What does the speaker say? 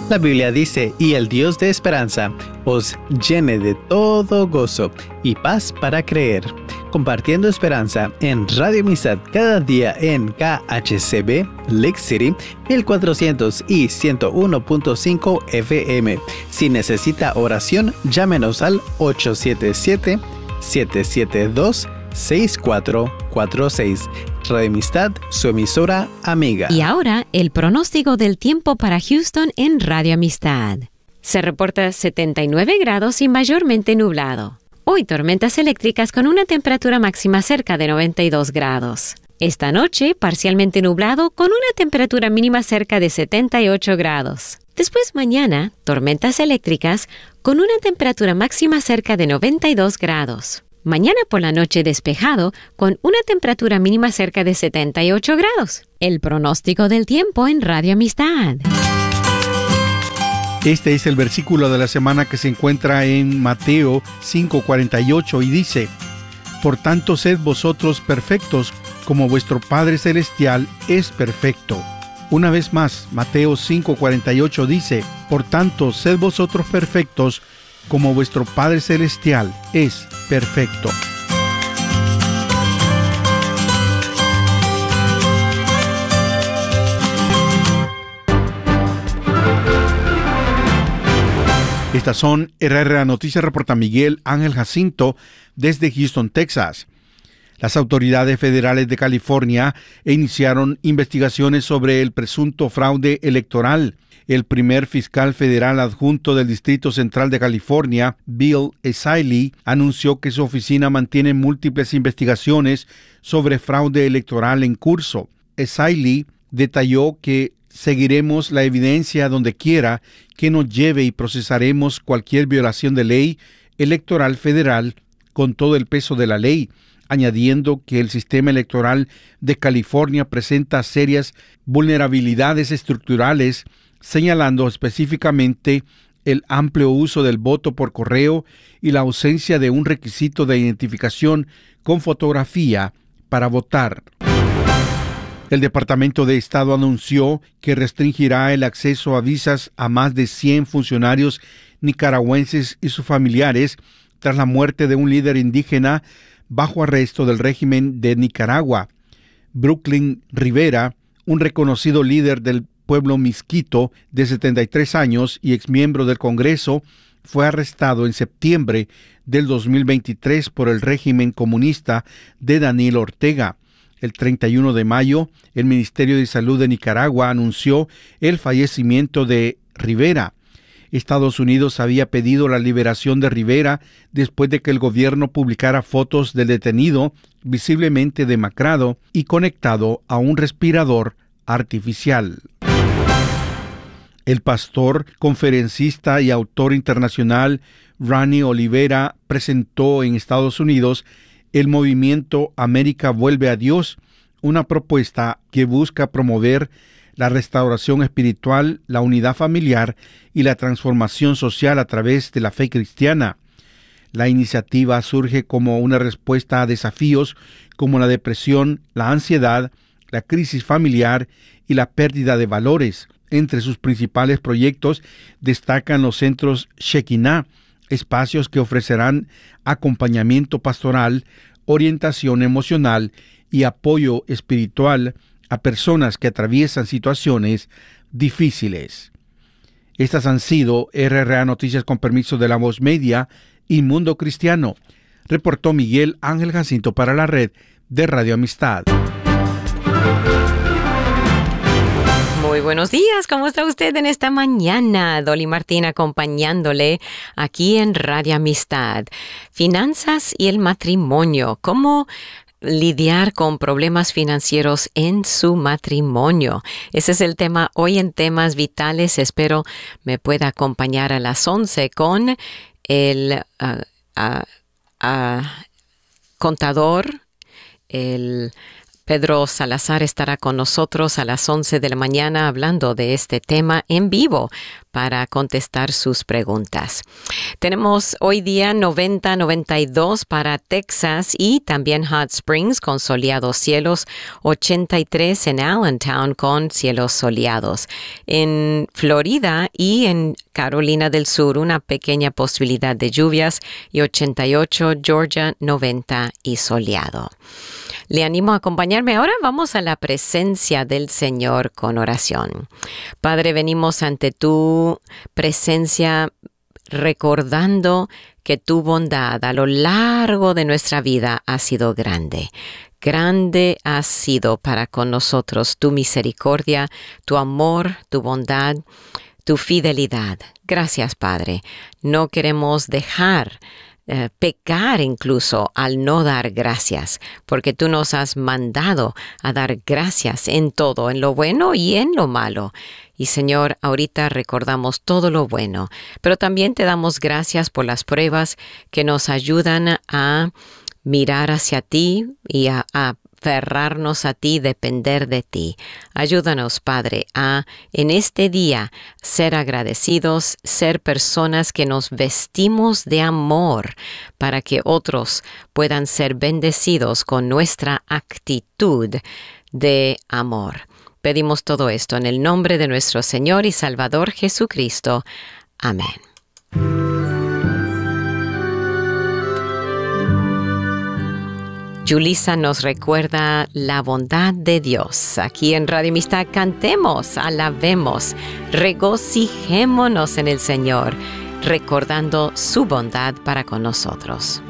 La Biblia dice, y el Dios de esperanza os llene de todo gozo y paz para creer. Compartiendo esperanza en Radio Amistad cada día en KHCB, Lake City, 1400 y 101.5 FM. Si necesita oración, llámenos al 877-772-6446. Radio Amistad, su emisora amiga. Y ahora, el pronóstico del tiempo para Houston en Radio Amistad. Se reporta 79 grados y mayormente nublado. Hoy tormentas eléctricas con una temperatura máxima cerca de 92 grados. Esta noche, parcialmente nublado con una temperatura mínima cerca de 78 grados. Después mañana, tormentas eléctricas con una temperatura máxima cerca de 92 grados. Mañana por la noche despejado con una temperatura mínima cerca de 78 grados. El pronóstico del tiempo en Radio Amistad. Este es el versículo de la semana que se encuentra en Mateo 5:48 y dice: Por tanto, sed vosotros perfectos, como vuestro Padre Celestial es perfecto. Una vez más, Mateo 5:48 dice: Por tanto, sed vosotros perfectos, como vuestro Padre Celestial es perfecto. Estas son RRA Noticias, reporta Miguel Ángel Jacinto desde Houston, Texas. Las autoridades federales de California iniciaron investigaciones sobre el presunto fraude electoral. El primer fiscal federal adjunto del Distrito Central de California, Bill Esaili, anunció que su oficina mantiene múltiples investigaciones sobre fraude electoral en curso. Esaili detalló que seguiremos la evidencia donde quiera que nos lleve y procesaremos cualquier violación de ley electoral federal con todo el peso de la ley, añadiendo que el sistema electoral de California presenta serias vulnerabilidades estructurales, señalando específicamente el amplio uso del voto por correo y la ausencia de un requisito de identificación con fotografía para votar. El Departamento de Estado anunció que restringirá el acceso a visas a más de 100 funcionarios nicaragüenses y sus familiares tras la muerte de un líder indígena bajo arresto del régimen de Nicaragua. Brooklyn Rivera, un reconocido líder del pueblo Misquito de 73 años y exmiembro del Congreso, fue arrestado en septiembre del 2023 por el régimen comunista de Daniel Ortega. El 31 de mayo, el Ministerio de Salud de Nicaragua anunció el fallecimiento de Rivera. Estados Unidos había pedido la liberación de Rivera después de que el gobierno publicara fotos del detenido visiblemente demacrado y conectado a un respirador artificial. El pastor, conferencista y autor internacional Ronnie Olivera presentó en Estados Unidos el movimiento América Vuelve a Dios, una propuesta que busca promover la restauración espiritual, la unidad familiar y la transformación social a través de la fe cristiana. La iniciativa surge como una respuesta a desafíos como la depresión, la ansiedad, la crisis familiar y la pérdida de valores. Entre sus principales proyectos destacan los centros Shekinah, espacios que ofrecerán acompañamiento pastoral, orientación emocional y apoyo espiritual a personas que atraviesan situaciones difíciles. Estas han sido RRA Noticias con permiso de La Voz Media y Mundo Cristiano. Reportó Miguel Ángel Jacinto para la red de Radio Amistad. Muy buenos días, ¿cómo está usted en esta mañana? Dolly Martín acompañándole aquí en Radio Amistad. Finanzas y el matrimonio, ¿cómo lidiar con problemas financieros en su matrimonio? Ese es el tema hoy en Temas Vitales. Espero me pueda acompañar a las 11 con el contador, el Pedro Salazar estará con nosotros a las 11 de la mañana hablando de este tema en vivo para contestar sus preguntas. Tenemos hoy día 90-92 para Texas y también Hot Springs con soleados cielos, 83 en Allentown con cielos soleados. En Florida y en Carolina del Sur una pequeña posibilidad de lluvias y 88 Georgia, 90 y soleado. Le animo a acompañarme. Ahora vamos a la presencia del Señor con oración. Padre, venimos ante tu presencia recordando que tu bondad a lo largo de nuestra vida ha sido grande. Grande has sido para con nosotros tu misericordia, tu amor, tu bondad, tu fidelidad. Gracias, Padre. No queremos dejar pecar incluso al no dar gracias, porque tú nos has mandado a dar gracias en todo, en lo bueno y en lo malo. Y Señor, ahorita recordamos todo lo bueno, pero también te damos gracias por las pruebas que nos ayudan a mirar hacia ti y a aferrarnos a ti, depender de ti. Ayúdanos, Padre, a en este día ser agradecidos, ser personas que nos vestimos de amor para que otros puedan ser bendecidos con nuestra actitud de amor. Pedimos todo esto en el nombre de nuestro Señor y Salvador Jesucristo. Amén. Julissa nos recuerda la bondad de Dios. Aquí en Radio Amistad cantemos, alabemos, regocijémonos en el Señor, recordando su bondad para con nosotros.